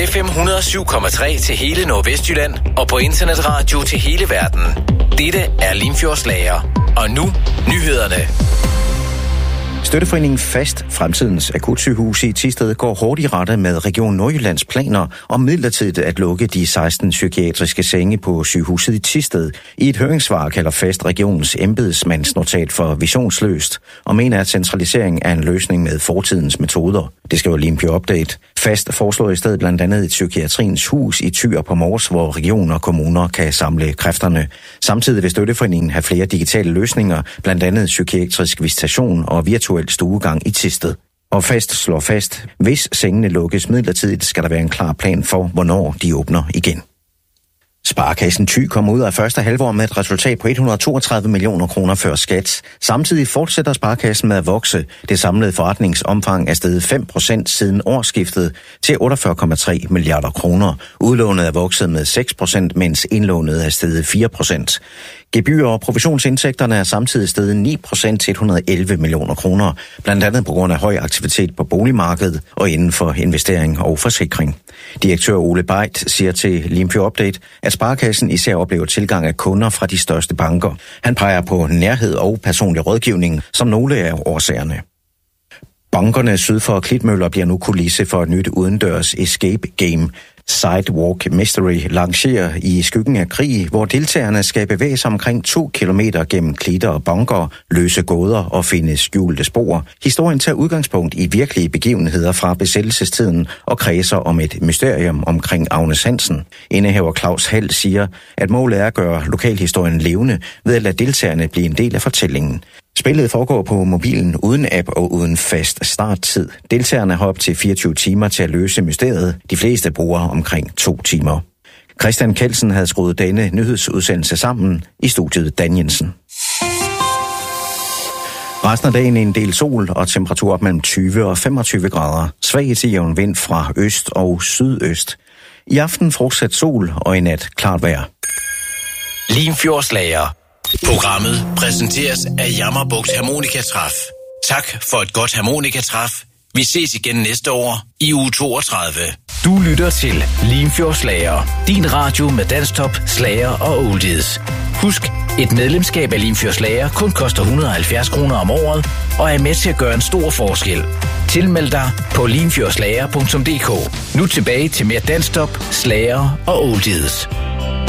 FM 107,3 til hele Nordvestjylland og på internetradio til hele verden. Dette er Limfjordslager. Og nu nyhederne. Støtteforeningen Fast, fremtidens akutsygehus i Thisted, går hårdt i rette med Region Nordjyllands planer om midlertidigt at lukke de 16 psykiatriske senge på sygehuset i Thisted. I et høringssvar kalder Fast regionens embedsmandsnotat for visionsløst og mener, at centralisering er en løsning med fortidens metoder. Det skriver Limfjord Update. Fast foreslår i stedet blandt andet et psykiatriens hus i Thy på Mors, hvor regioner og kommuner kan samle kræfterne. Samtidig vil Støtteforeningen have flere digitale løsninger, blandt andet psykiatrisk visitation og virtuel stuegang i Thisted. Og Fast slår fast, hvis sengene lukkes midlertidigt, skal der være en klar plan for, hvornår de åbner igen. Sparekassen Thy kommer ud af første halvår med et resultat på 132 millioner kroner før skat. Samtidig fortsætter Sparekassen med at vokse. Det samlede forretningsomfang er steget 5% siden årsskiftet til 48,3 milliarder kroner. Udlånet er vokset med 6%, mens indlånet er steget 4%. Gebyr- og provisionsindtægterne er samtidig steget 9% til 111 millioner kroner, blandt andet på grund af høj aktivitet på boligmarkedet og inden for investering og forsikring. Direktør Ole Beit siger til Limfjord Update, at Sparekassen især oplever tilgang af kunder fra de største banker. Han peger på nærhed og personlig rådgivning som nogle af årsagerne. Bankerne syd for Klitmøller bliver nu kulisse for et nyt udendørs escape game. Sidewalk Mystery lancerer i skyggen af krig, hvor deltagerne skal bevæge sig omkring 2 kilometer gennem klitter og bunker, løse gåder og finde skjulte spor. Historien tager udgangspunkt i virkelige begivenheder fra besættelsestiden og kredser om et mysterium omkring Agnes Hansen. Indehaver Claus Hald siger, at målet er at gøre lokalhistorien levende ved at lade deltagerne blive en del af fortællingen. Spillet foregår på mobilen uden app og uden fast starttid. Deltagerne har op til 24 timer til at løse mysteriet. De fleste bruger omkring 2 timer. Christian Kelsen havde skruet denne nyhedsudsendelse sammen i studiet Dan Jensen. Resten af dagen en del sol og temperatur op mellem 20 og 25 grader. Svag til jævn vind fra øst og sydøst. I aften fortsat sol og i nat klart vejr. Limfjordslager. Programmet præsenteres af Jammerbugt Harmonikatræf. Tak for et godt harmonikatræf. Vi ses igen næste år i uge 32. Du lytter til Limfjordslager. Din radio med dansktop, slager og oldies. Husk, et medlemskab af Limfjordslager kun koster 170 kroner om året og er med til at gøre en stor forskel. Tilmeld dig på limfjordslager.dk. Nu tilbage til mere dansktop, slager og oldies.